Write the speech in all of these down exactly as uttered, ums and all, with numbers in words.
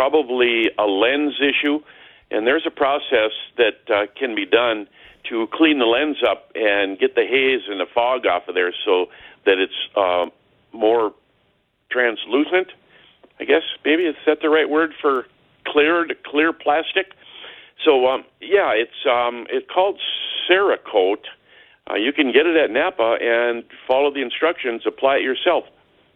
probably a lens issue, and there's a process that uh, can be done to clean the lens up and get the haze and the fog off of there so that it's uh, more translucent, I guess. Maybe is that the right word for clear clear plastic? So, um, yeah, it's um, it's called Cerakote. Uh, you can get it at Napa and follow the instructions, apply it yourself.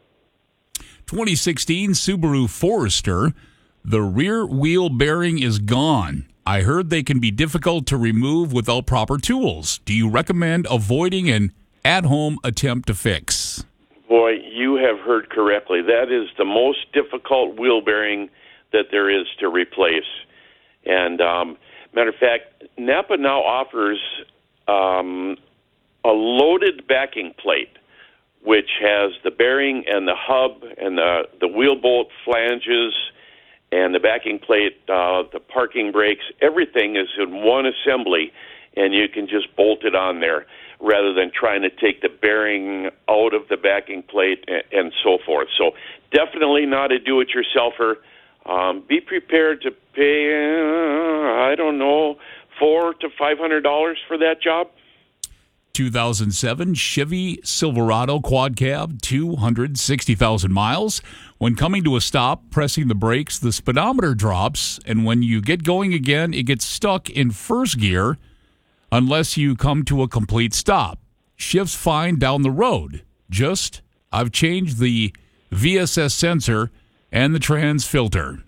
twenty sixteen Subaru Forester, the rear wheel bearing is gone. I heard they can be difficult to remove without proper tools. Do you recommend avoiding an at-home attempt to fix? Boy, you have heard correctly. That is the most difficult wheel bearing that there is to replace. And, um, matter of fact, Napa now offers um, a loaded backing plate, which has the bearing and the hub and the, the wheel bolt flanges and the backing plate, uh, the parking brakes. Everything is in one assembly, and you can just bolt it on there rather than trying to take the bearing out of the backing plate and, and so forth. So definitely not a do-it-yourselfer. Um, be prepared to pay, uh, I don't know, four to five hundred dollars for that job. two thousand seven Chevy Silverado Quad Cab, two hundred sixty thousand miles. When coming to a stop, pressing the brakes, the speedometer drops, and when you get going again, it gets stuck in first gear unless you come to a complete stop. Shifts fine down the road. Just, I've changed the V S S sensor and the trans filter.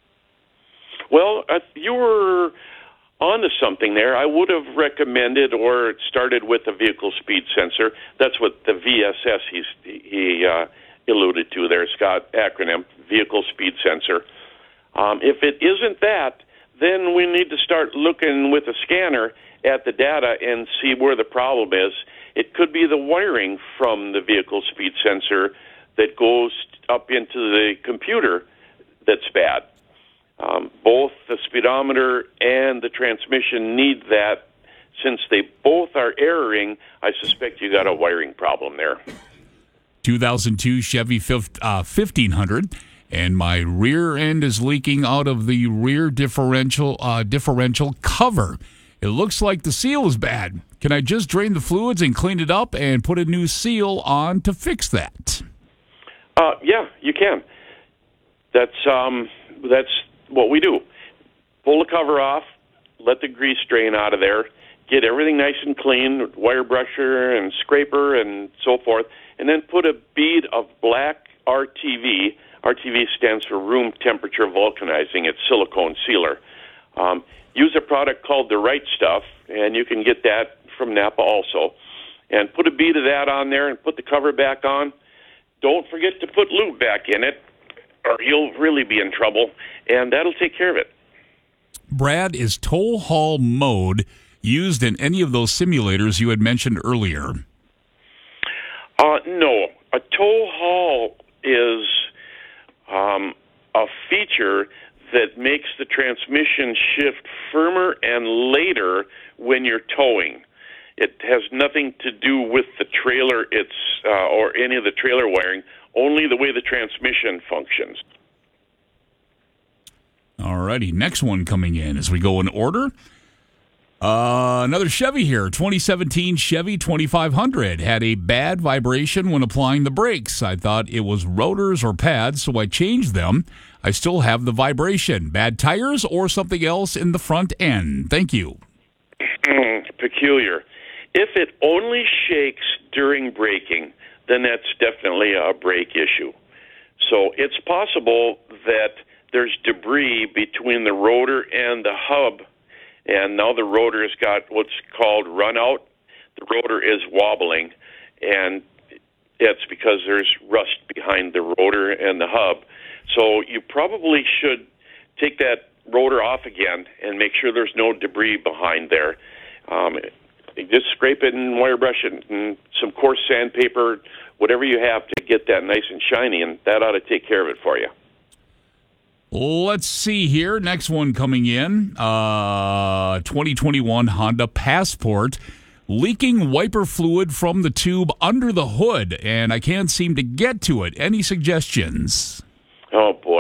Well, uh, you were onto something there. I would have recommended or started with the vehicle speed sensor. That's what the V S S he's, he uh, alluded to there, Scott, acronym, vehicle speed sensor. Um, if it isn't that, then we need to start looking with a scanner at the data and see where the problem is. It could be the wiring from the vehicle speed sensor that goes up into the computer that's bad. Um, both the speedometer and the transmission need that. Since they both are erroring, I suspect you got a wiring problem there. two thousand two Chevy fifteen hundred, and my rear end is leaking out of the rear differential uh, differential cover. It looks like the seal is bad. Can I just drain the fluids and clean it up and put a new seal on to fix that? Uh, yeah, you can. That's um, that's what we do. Pull the cover off, let the grease drain out of there, get everything nice and clean, wire brusher and scraper and so forth, and then put a bead of black R T V. R T V stands for room temperature vulcanizing. It's silicone sealer. Um, use a product called The Right Stuff, and you can get that from Napa also. And put a bead of that on there and put the cover back on. Don't forget to put lube back in it, or you'll really be in trouble, and that'll take care of it. Brad, is tow haul mode used in any of those simulators you had mentioned earlier? Uh, no. A tow haul is um, a feature that makes the transmission shift firmer and later when you're towing. It has nothing to do with the trailer it's uh, or any of the trailer wiring, only the way the transmission functions. All righty, next one coming in as we go in order. Uh, another Chevy here, twenty seventeen Chevy twenty-five hundred. Had a bad vibration when applying the brakes. I thought it was rotors or pads, so I changed them. I still have the vibration. Bad tires or something else in the front end? Thank you. Peculiar. If it only shakes during braking, then that's definitely a brake issue. So it's possible that there's debris between the rotor and the hub, and now the rotor has got what's called run out. The rotor is wobbling, and it's because there's rust behind the rotor and the hub. So you probably should take that rotor off again and make sure there's no debris behind there. Um, just scrape it and wire brush it and some coarse sandpaper, whatever you have to get that nice and shiny, and that ought to take care of it for you. Let's see here. Next one coming in, uh, twenty twenty-one Honda Passport. Leaking wiper fluid from the tube under the hood, and I can't seem to get to it. Any suggestions? Oh, boy.